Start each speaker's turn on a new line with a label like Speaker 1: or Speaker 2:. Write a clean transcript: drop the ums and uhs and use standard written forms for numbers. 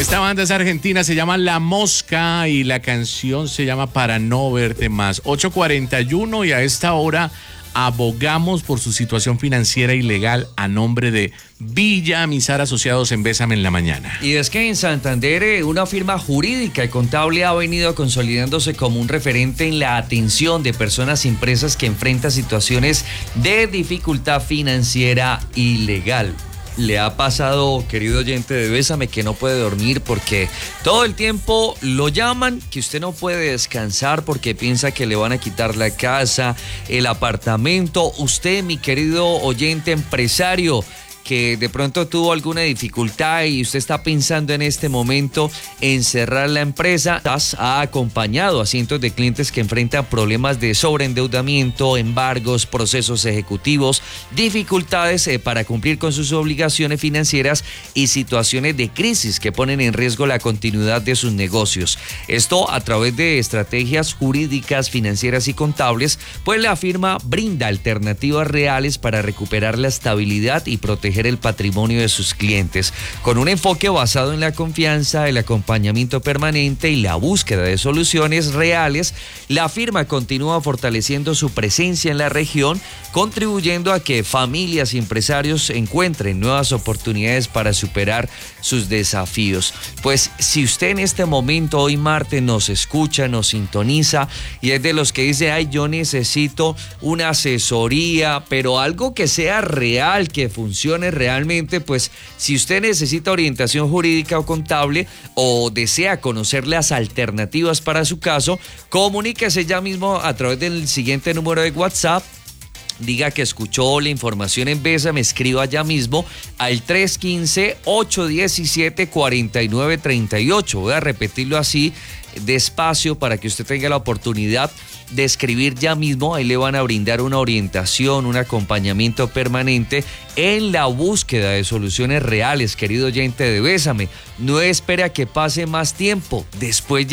Speaker 1: Esta banda es argentina, se llama La Mosca y la canción se llama Para no verte más. 8:41 y a esta hora abogamos por su situación financiera y legal a nombre de Villa Amizar Asociados en Bésame en la Mañana.
Speaker 2: Y es que en Santander una firma jurídica y contable ha venido consolidándose como un referente en la atención de personas y empresas que enfrentan situaciones de dificultad financiera y legal. ¿Le ha pasado, querido oyente de Bésame, que no puede dormir porque todo el tiempo lo llaman, que usted no puede descansar porque piensa que le van a quitar la casa, el apartamento? Usted, mi querido oyente empresario, que de pronto tuvo alguna dificultad y usted está pensando en este momento en cerrar la empresa, ha acompañado a cientos de clientes que enfrentan problemas de sobreendeudamiento, embargos, procesos ejecutivos, dificultades para cumplir con sus obligaciones financieras y situaciones de crisis que ponen en riesgo la continuidad de sus negocios. Esto a través de estrategias jurídicas, financieras y contables, pues la firma brinda alternativas reales para recuperar la estabilidad y proteger el patrimonio de sus clientes, con un enfoque basado en la confianza, el acompañamiento permanente y la búsqueda de soluciones reales. La firma continúa fortaleciendo su presencia en la región, contribuyendo a que familias y empresarios encuentren nuevas oportunidades para superar sus desafíos. Pues si usted en este momento, hoy martes, nos escucha, nos sintoniza y es de los que dice, ay, yo necesito una asesoría, pero algo que sea real, que funcione realmente, pues si usted necesita orientación jurídica o contable o desea conocer las alternativas para su caso, comuníquese ya mismo a través del siguiente número de WhatsApp. Diga que escuchó la información en Bésame, escriba ya mismo al 315-817-4938. Voy a repetirlo así despacio para que usted tenga la oportunidad de escribir ya mismo. Ahí le van a brindar una orientación, un acompañamiento permanente en la búsqueda de soluciones reales, querido oyente de Bésame. No espere a que pase más tiempo, después